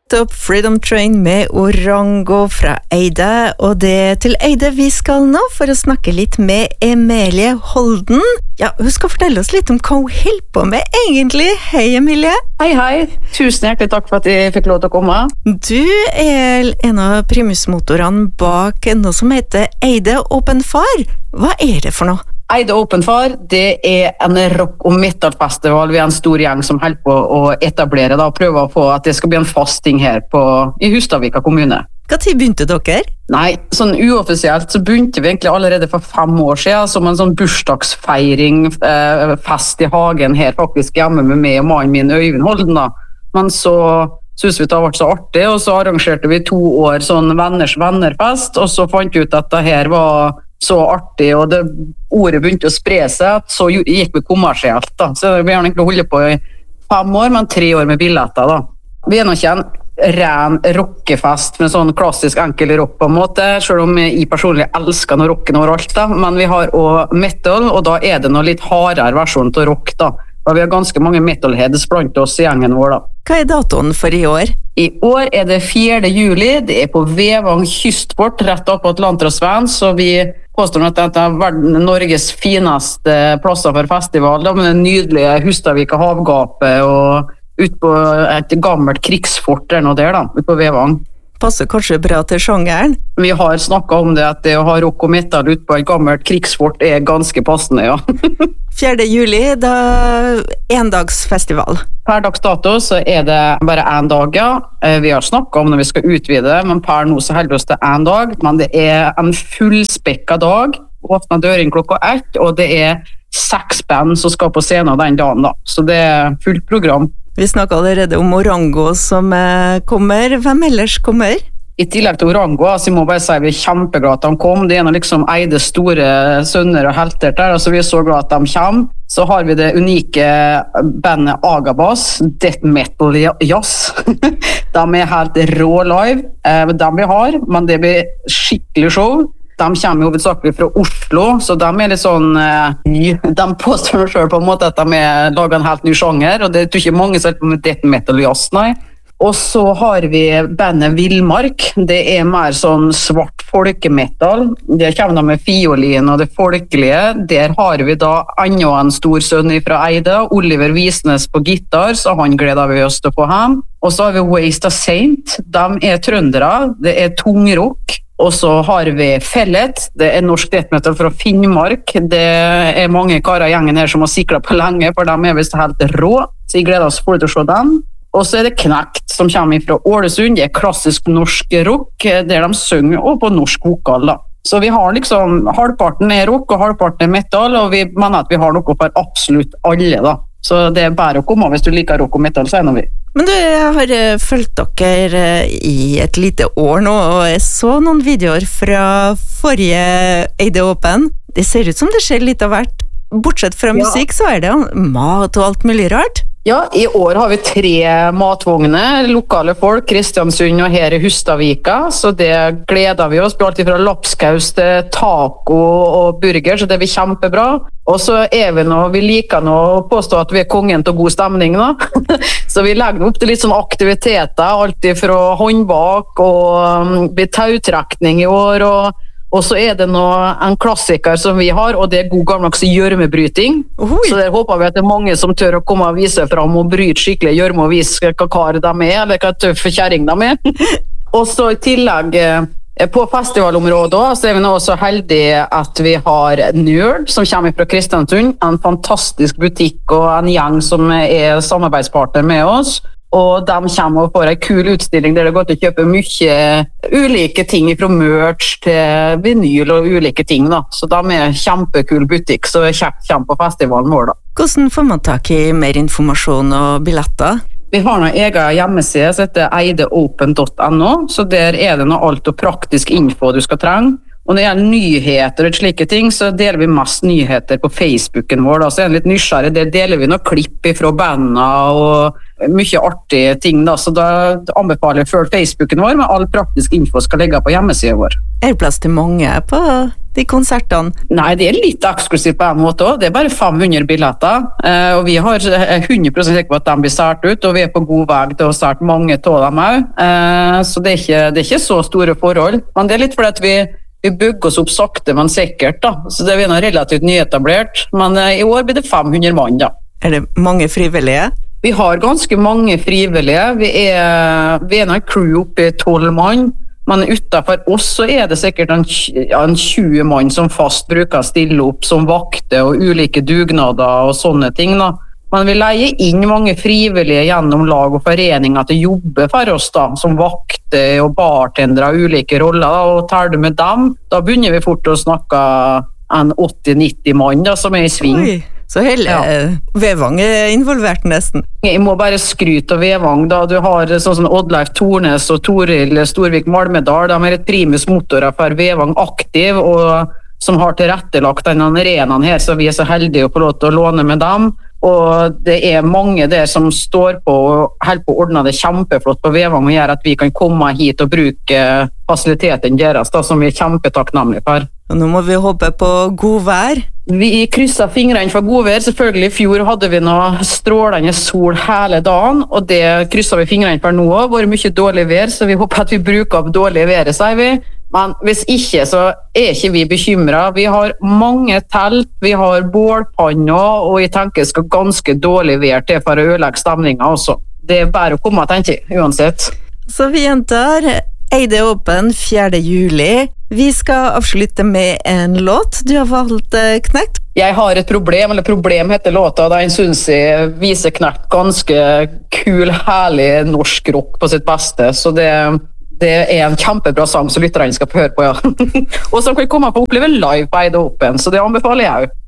Topp Freedom Train med Orango fra Eide, og det til Eide vi skal nå for å snakke litt med Emilie Holden. Ja, hun skal fortelle oss litt om hva hun holder på med egentlig. Hei Emilie. Hei. Tusen hjertelig takk for at jeg fikk lov til å komme. Du er en av primusmotorene bak noe som heter Eide Open Far. Hva er det for noe? Eide Open Far, det er en rock- og metal-festival. Vi er en stor gjeng som holder på å etablere og prøve å få at det skal bli en fast ting her i Hustadvika kommune. Hva tid begynte dere? Nei, sånn uoffisielt så begynte vi egentlig allerede for 5 år siden som en sånn bursdagsfeiring, fest i hagen her faktisk hjemme med meg og mannen min Øyvind Holden da. Men så synes vi det har vært så artig, og så arrangerte vi 2 år sånn venners vennerfest, og så fant vi ut at det her var så artig, og ordet begynte å spre seg, så gikk vi kommersielt da. Så vi har egentlig holdt på i 5 år, men 3 år med billetter da. Vi er nok ikke en ren rockefest med sånn klassisk enkel rock på en måte, selv om jeg personlig elsker noe rocken overalt da, men vi har også metal, og da er det noe litt hardere versjon til rock da. Og vi har ganske mange metalheads blant oss i gjengen vår da. Hva er datoen for i år? I år er det 4. juli, det er på Vevang kystport, rett opp på Atlanterhavsveien, så vi påstår at dette er Norges fineste plasser for festival, da, med den nydelige Hustadvika havgapet og ut på et gammelt krigsfort der nå der da, ut på Vevang. Passer kanskje bra til sjangeren? Vi har snakket om det, at det å ha rock og metal ut på et gammelt krigsfort er ganske passende, ja. 4. juli, da endagsfestival. Per dags dato så er det bare 1 dag, ja. Vi har snakket om når vi skal utvide, men per nå så holder vi oss til 1 dag. Men det er en fullspekket dag, åpner døren klokka 1, og det er 6 band som skal på scenen den dagen da. Så det er fullt program. Vi snakket allerede om Orango som kommer. Hvem ellers kommer? I tillegg til Orango, så må jeg bare si at vi er kjempeglade at de kom. Det er liksom Eide store sønner og helter der, så vi er så glade at de kommer. Så har vi det unike bandet Agabas, Death Metal Jazz. De er helt rå live, de vi har, men det blir skikkelig show. De kommer jo hovedsakelig fra Oslo, så de er litt sånn de påstår selv på en måte at de lager en helt ny sjanger, og det tror ikke mange som er på med death metal jazz, nei. Og så har vi bandet Villmark. Det er mer sånn svart folkemetal. Der kommer de med fiolin og det folkelige. Der har vi da enda en stor sønn fra Eide, Oliver Visnes på gitar, så han gleder vi oss til å få hjem. Og så har vi Waste a Saint. De er trøndere, det er tungrock. Og så har vi Fellet, det er norsk death metal fra Finnmark. Det er mange karer i gjengen her som har siklet på lenge, for de er vist helt rå. Så jeg gleder oss for å se dem. Og så er det Knekt, som kommer fra Ålesund. Det er klassisk norsk rock, der de synger og på norsk vokal da. Så vi har liksom, halvparten er rock og halvparten er metal, og vi mener at vi har noe for absolutt alle da. Så det er bare å komme hvis du liker rock og metal, sier vi. Men du, jeg har fulgt dere i et lite år nå, og jeg så noen videoer fra forrige Eide Open. Det ser ut som det skjer litt av hvert. Bortsett fra musikk, så er det mat og alt mulig rart. Ja, i år har vi 3 matvogner, lokale folk, Kristiansund og her i Hustadvika, så det gleder vi oss på, alt fra lapskaus til taco og burger, så det blir kjempebra. Og så er vi liker nå å påstå at vi er kongen til god stemning da. Så vi legger opp til litt sånn aktiviteter, alt fra håndbak og tautrekning i år, og så er det nå en klassiker som vi har, og det er god gammeldags gjørmebryting. Så der håper vi at det er mange som tør å komme og vise frem og bryte skikkelig gjørme og vise hva kar de er, eller hva tøffe kjæring de er. Og så i tillegg på festivalområdet så er vi nå også heldige at vi har Nerd som kommer fra Kristiansund, en fantastisk butikk og en gjeng som er samarbeidspartner med oss. Og de kommer og får en kul utstilling der det går til å kjøpe mye ulike ting fra merch til vinyl og ulike ting da. Så de er en kjempekul butikk, så kjekt kommer på festivalen vår da. Hvordan får man tak i mer informasjon og billetter? Vi har noen egen hjemmeside som heter eideopen.no, så der er det noe alt og praktisk info du skal trenge. Og når det gjelder nyheter og slike ting, så deler vi mest nyheter på Facebooken vår. Da. Så er det litt nysgjerrig, der deler vi noen klipp fra bandene og mye artige ting. Da. Så da anbefaler jeg å følge Facebooken vår, men all praktisk info skal ligge på hjemmesiden vår. Er det plass til mange på de konsertene? Nei, det er litt eksklusivt på en måte også. Det er bare 500 billetter, og vi har 100% sikker på at de blir sært ut, og vi er på god vei til å sært mange av dem også. Så det er ikke så store forhold. Men det er litt fordi at vi bygger oss opp sakte, men sikkert da. Så det er noe relativt nyetablert. Men i år blir det 500 mann da. Er det mange frivillige? Vi har ganske mange frivillige. Vi er en crew oppe i 12 mann, men utenfor oss så er det sikkert en 20 mann som fast bruker å stille opp som vakter og ulike dugnader og sånne ting da. Men vi leier inn mange frivillige gjennom lag og foreninger til å jobbe for oss da, som vakter og bartendere og ulike roller da, og tar du med dem, da begynner vi fort å snakke en 80-90 mann da, som er i sving. Oi. Så hele Vevang er involvert nesten. Jeg må bare skryte av Vevang da. Du har sånn som Oddleif Tornes og Toril Storvik Malmedal. De er et primus motorer for Vevang aktiv, og som har tilrettelagt denne arenaen her, så vi er så heldige å få lov til å låne med dem. Og det er mange der som står på og holder på å ordne det kjempeflott på Vevang og gjør at vi kan komme hit og bruke fasiliteten deres da, som vi er kjempetakknemlige for. Og nå må vi håpe på god vær. Vi krysset fingrene for god vær. Selvfølgelig i fjor hadde vi noe strålende sol hele dagen, og det krysset vi fingrene for nå også. Det var mye dårlig vær, så vi håper at vi bruker opp dårlig været, sier vi. Men hvis ikke, så er ikke vi bekymret. Vi har mange telt, vi har bålpanner, og jeg tenker det skal ganske dårlig vær til for å ødelegge stemningen også. Det er bare å komme, tenker jeg, uansett. Så vi gjentar Eide Åpen 4. juli. Vi skal avslutte med en låt. Du har valgt Knekt. Jeg har et problem, eller problem heter låta, da jeg synes jeg viser Knekt ganske kul, herlig norsk rock på sitt beste, så det er en kjempebra sang som lytterne skal få høre på, ja. Og som kan komme på å oppleve live på Eide Åpen, så det anbefaler jeg jo.